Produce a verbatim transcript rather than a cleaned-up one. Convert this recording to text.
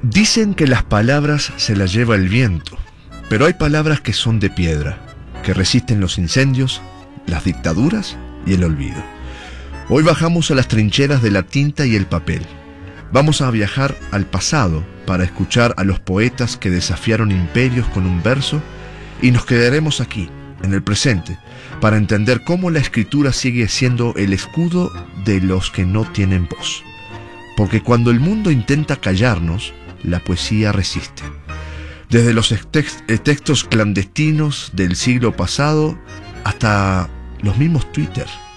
Dicen que las palabras se las lleva el viento, pero hay palabras que son de piedra, que resisten los incendios, las dictaduras y el olvido. Hoy bajamos a las trincheras de la tinta y el papel. Vamos a viajar al pasado para escuchar a los poetas que desafiaron imperios con un verso, y nos quedaremos aquí, en el presente, para entender cómo la escritura sigue siendo el escudo de los que no tienen voz. Porque cuando el mundo intenta callarnos, la poesía resiste. Desde los text- textos clandestinos del siglo pasado hasta los mismos Twitter.